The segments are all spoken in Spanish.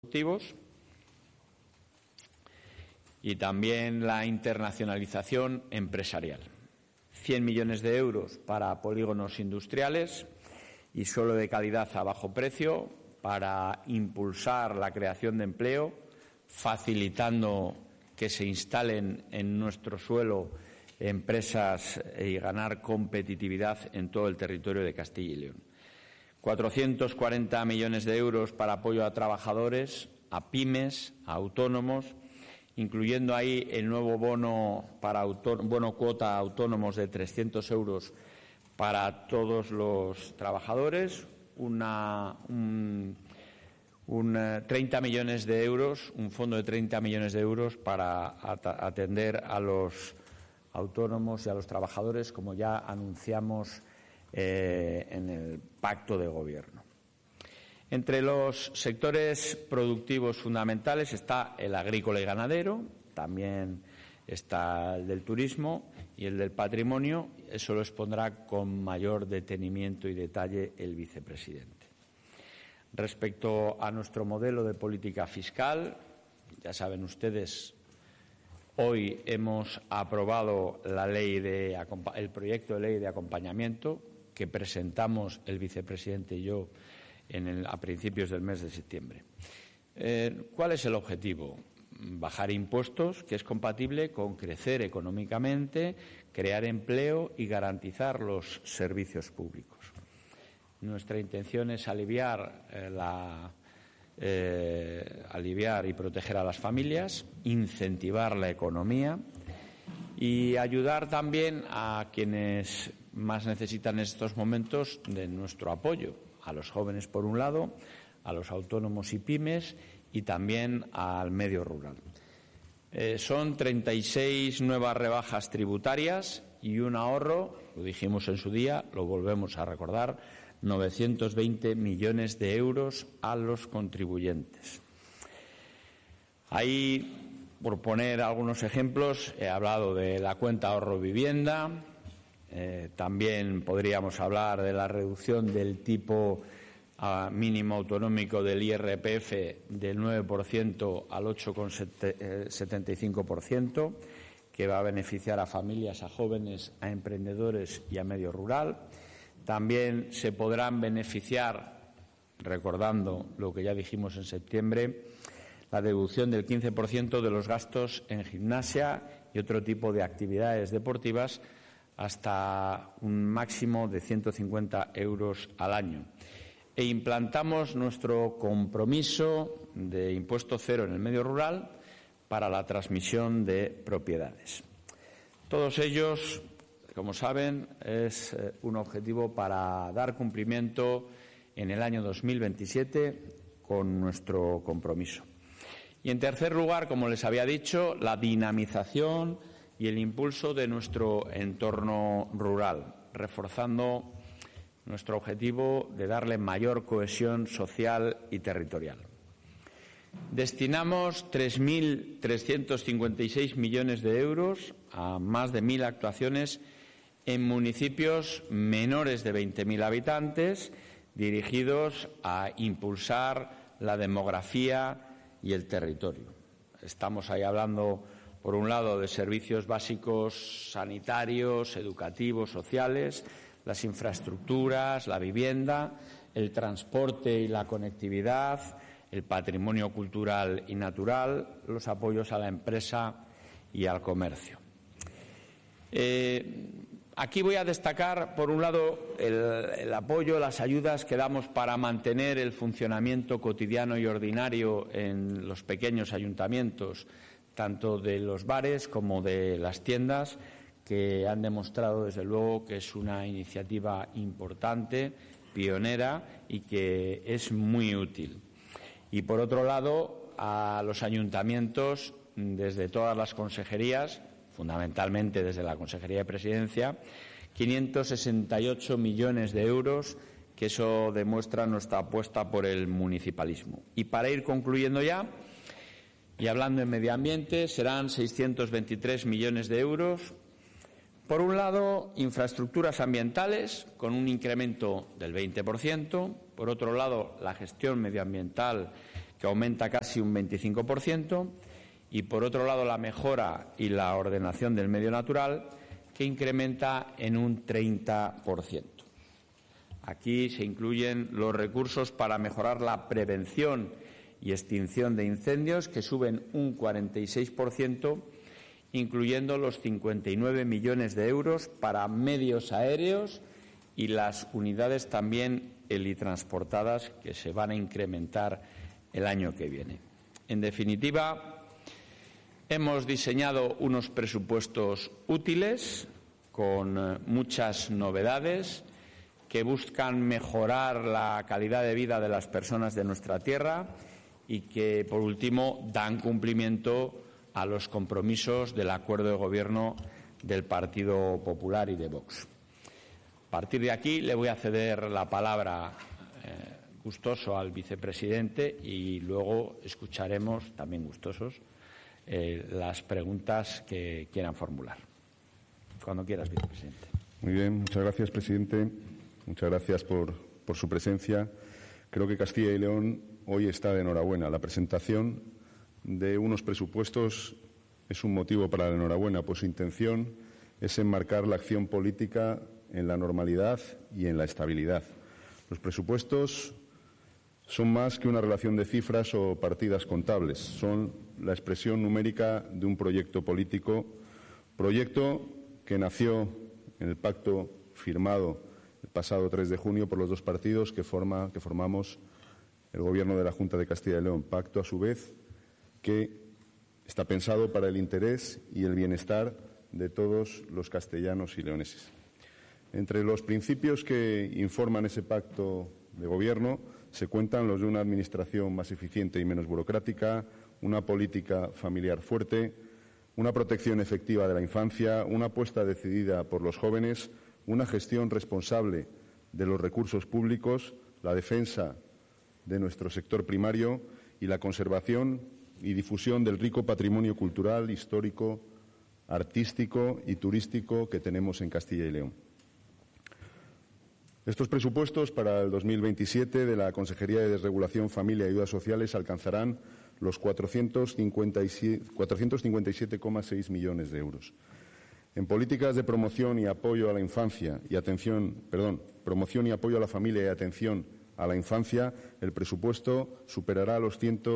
productivos y también la internacionalización empresarial. 100 millones de euros para polígonos industriales y suelo de calidad a bajo precio para impulsar la creación de empleo, facilitando que se instalen en nuestro suelo empresas y ganar competitividad en todo el territorio de Castilla y León. 440 millones de euros para apoyo a trabajadores, a pymes, a autónomos, incluyendo ahí el nuevo bono cuota a autónomos de 300 euros para todos los trabajadores, 30 millones de euros, un fondo de 30 millones de euros para atender a los autónomos y a los trabajadores, como ya anunciamos en el pacto de gobierno. Entre los sectores productivos fundamentales está el agrícola y ganadero, también está el del turismo y el del patrimonio. Eso lo expondrá con mayor detenimiento y detalle el vicepresidente. Respecto a nuestro modelo de política fiscal, ya saben ustedes, hoy hemos aprobado el proyecto de ley de acompañamiento que presentamos el vicepresidente y yo a principios del mes de septiembre. ¿Cuál es el objetivo? Bajar impuestos, que es compatible con crecer económicamente, crear empleo y garantizar los servicios públicos. Nuestra intención es aliviar y proteger a las familias, incentivar la economía y ayudar también a quienes más necesitan en estos momentos de nuestro apoyo, a los jóvenes por un lado, a los autónomos y pymes y también al medio rural. Son 36 nuevas rebajas tributarias y un ahorro, lo dijimos en su día, lo volvemos a recordar, 920 millones de euros a los contribuyentes. Ahí, por poner algunos ejemplos, he hablado de la cuenta ahorro vivienda, también podríamos hablar de la reducción del tipo mínimo autonómico del IRPF del 9% al 8,75%, que va a beneficiar a familias, a jóvenes, a emprendedores y a medio rural. También se podrán beneficiar, recordando lo que ya dijimos en septiembre, la deducción del 15% de los gastos en gimnasia y otro tipo de actividades deportivas hasta un máximo de 150 euros al año. E implantamos nuestro compromiso de impuesto cero en el medio rural para la transmisión de propiedades. Todos ellos, como saben, es un objetivo para dar cumplimiento en el año 2027 con nuestro compromiso. Y en tercer lugar, como les había dicho, la dinamización y el impulso de nuestro entorno rural, reforzando nuestro objetivo de darle mayor cohesión social y territorial. Destinamos 3.356 millones de euros a más de 1.000 actuaciones en municipios menores de 20.000 habitantes, dirigidos a impulsar la demografía y el territorio. Estamos ahí hablando, por un lado, de servicios básicos sanitarios, educativos, sociales, las infraestructuras, la vivienda, el transporte y la conectividad, el patrimonio cultural y natural, los apoyos a la empresa y al comercio. Aquí voy a destacar, por un lado, el apoyo, las ayudas que damos para mantener el funcionamiento cotidiano y ordinario en los pequeños ayuntamientos, tanto de los bares como de las tiendas, que han demostrado, desde luego, que es una iniciativa importante, pionera y que es muy útil. Y, por otro lado, a los ayuntamientos, desde todas las consejerías, fundamentalmente desde la Consejería de Presidencia, 568 millones de euros, que eso demuestra nuestra apuesta por el municipalismo. Y para ir concluyendo ya, y hablando en medio ambiente, serán 623 millones de euros. Por un lado, infraestructuras ambientales, con un incremento del 20%. Por otro lado, la gestión medioambiental, que aumenta casi un 25%, y, por otro lado, la mejora y la ordenación del medio natural, que incrementa en un 30%. Aquí se incluyen los recursos para mejorar la prevención y extinción de incendios, que suben un 46%, incluyendo los 59 millones de euros para medios aéreos y las unidades también helitransportadas, que se van a incrementar el año que viene. En definitiva, hemos diseñado unos presupuestos útiles, con muchas novedades, que buscan mejorar la calidad de vida de las personas de nuestra tierra y que, por último, dan cumplimiento a los compromisos del acuerdo de gobierno del Partido Popular y de Vox. A partir de aquí le voy a ceder la palabra gustoso al vicepresidente y luego escucharemos, también gustosos, las preguntas que quieran formular. Cuando quieras, vicepresidente. Muy bien, muchas gracias, presidente. Muchas gracias por su presencia. Creo que Castilla y León hoy está de enhorabuena. La presentación de unos presupuestos es un motivo para la enhorabuena, pues su intención es enmarcar la acción política en la normalidad y en la estabilidad. Los presupuestos son más que una relación de cifras o partidas contables, son la expresión numérica de un proyecto político, proyecto que nació en el pacto firmado el pasado 3 de junio por los dos partidos que formamos el Gobierno de la Junta de Castilla y León. Pacto, a su vez, que está pensado para el interés y el bienestar de todos los castellanos y leoneses. Entre los principios que informan ese pacto de Gobierno se cuentan los de una administración más eficiente y menos burocrática, una política familiar fuerte, una protección efectiva de la infancia, una apuesta decidida por los jóvenes, una gestión responsable de los recursos públicos, la defensa de nuestro sector primario y la conservación y difusión del rico patrimonio cultural, histórico, artístico y turístico que tenemos en Castilla y León. Estos presupuestos para el 2027 de la Consejería de Desregulación, Familia y Ayudas Sociales alcanzarán los 457,6 millones de euros. En políticas de promoción y apoyo a la infancia y promoción y apoyo a la familia y atención a la infancia, el presupuesto superará los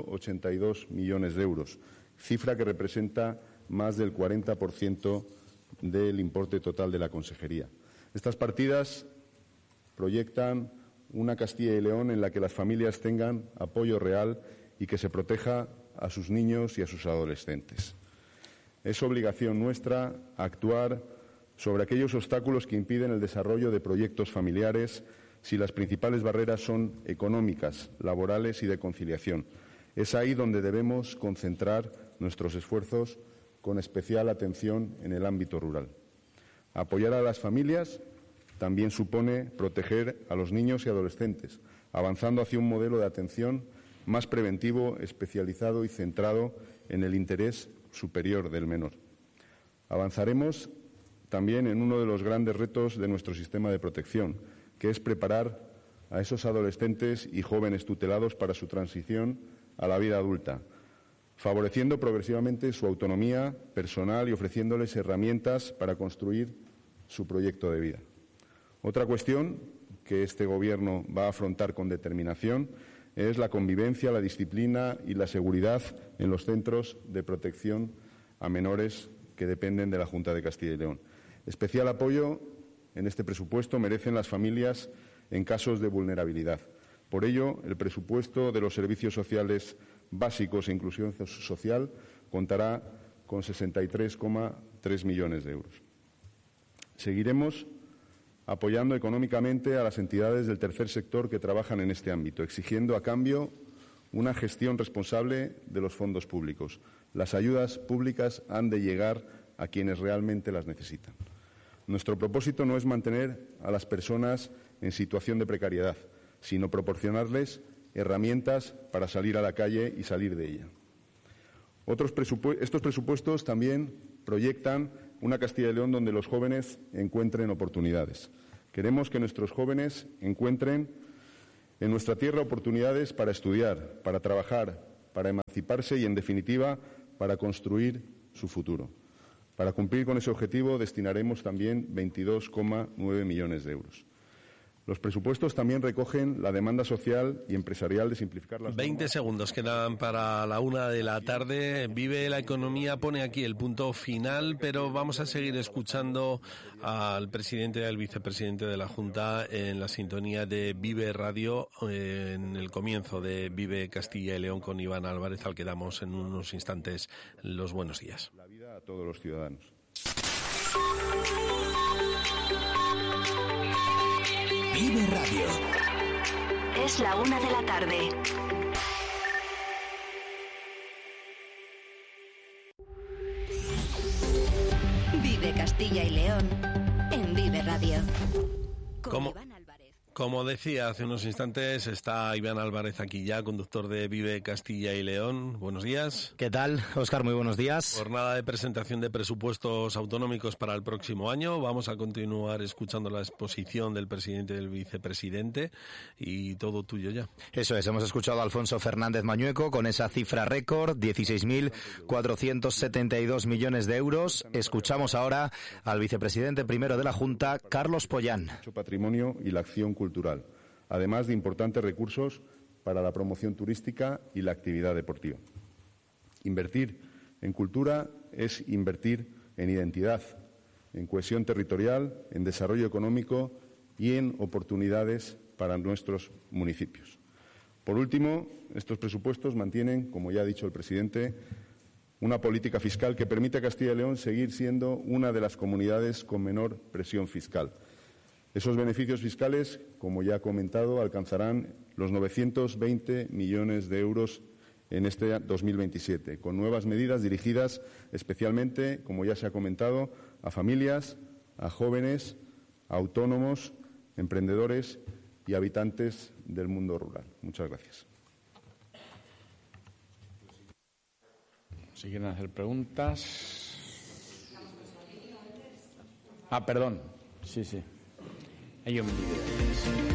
182 millones de euros, cifra que representa más del 40% del importe total de la consejería. Estas partidas proyectan una Castilla y León en la que las familias tengan apoyo real y que se proteja a sus niños y a sus adolescentes. Es obligación nuestra actuar sobre aquellos obstáculos que impiden el desarrollo de proyectos familiares si las principales barreras son económicas, laborales y de conciliación. Es ahí donde debemos concentrar nuestros esfuerzos con especial atención en el ámbito rural. Apoyar a las familias también supone proteger a los niños y adolescentes, avanzando hacia un modelo de atención más preventivo, especializado y centrado en el interés superior del menor. Avanzaremos también en uno de los grandes retos de nuestro sistema de protección, que es preparar a esos adolescentes y jóvenes tutelados para su transición a la vida adulta, favoreciendo progresivamente su autonomía personal y ofreciéndoles herramientas para construir su proyecto de vida. Otra cuestión que este Gobierno va a afrontar con determinación es la convivencia, la disciplina y la seguridad en los centros de protección a menores que dependen de la Junta de Castilla y León. Especial apoyo en este presupuesto merecen las familias en casos de vulnerabilidad. Por ello, el presupuesto de los servicios sociales básicos e inclusión social contará con 63,3 millones de euros. Seguiremos apoyando económicamente a las entidades del tercer sector que trabajan en este ámbito, exigiendo a cambio una gestión responsable de los fondos públicos. Las ayudas públicas han de llegar a quienes realmente las necesitan. Nuestro propósito no es mantener a las personas en situación de precariedad, sino proporcionarles herramientas para salir a la calle y salir de ella. Estos presupuestos también proyectan una Castilla y León donde los jóvenes encuentren oportunidades. Queremos que nuestros jóvenes encuentren En nuestra tierra, oportunidades para estudiar, para trabajar, para emanciparse y, en definitiva, para construir su futuro. Para cumplir con ese objetivo destinaremos también 22,9 millones de euros. Los presupuestos también recogen la demanda social y empresarial de simplificar las 20 segundos quedan para la 1:00 p.m. Vive la Economía pone aquí el punto final, pero vamos a seguir escuchando al presidente y al vicepresidente de la Junta en la sintonía de Vive Radio, en el comienzo de Vive Castilla y León con Iván Álvarez, al que damos en unos instantes los buenos días. La vida a todos los ciudadanos. Vive Radio. Es la 1:00 p.m. Vive Castilla y León en Vive Radio. Con Iván Álvarez. Como decía hace unos instantes, está Iván Álvarez aquí ya, conductor de Vive Castilla y León. Buenos días. ¿Qué tal, Óscar? Muy buenos días. Jornada de presentación de presupuestos autonómicos para el próximo año. Vamos a continuar escuchando la exposición del presidente y del vicepresidente y todo tuyo ya. Eso es, hemos escuchado a Alfonso Fernández Mañueco con esa cifra récord, 16.472 millones de euros. Escuchamos ahora al vicepresidente primero de la Junta, Carlos Pollán. Patrimonio y la acción cultural, además de importantes recursos para la promoción turística y la actividad deportiva. Invertir en cultura es invertir en identidad, en cohesión territorial, en desarrollo económico y en oportunidades para nuestros municipios. Por último, estos presupuestos mantienen, como ya ha dicho el presidente, una política fiscal que permite a Castilla y León seguir siendo una de las comunidades con menor presión fiscal. Esos beneficios fiscales, como ya ha comentado, alcanzarán los 920 millones de euros en este 2027, con nuevas medidas dirigidas especialmente, como ya se ha comentado, a familias, a jóvenes, a autónomos, emprendedores y habitantes del mundo rural. Muchas gracias. Si quieren hacer preguntas. Perdón. Sí. Ellos me